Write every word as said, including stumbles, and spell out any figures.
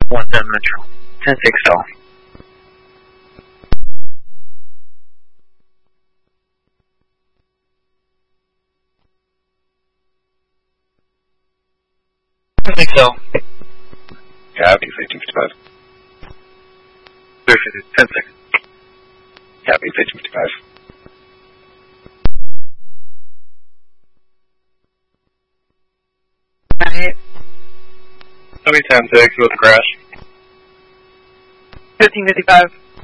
one seven Metro. ten six L. ten six L. Copy, fifteen fifty-five. ten six. Copy, fifteen fifty-five. Alright. Copy, ten six, with the crash. fifteen fifty-five.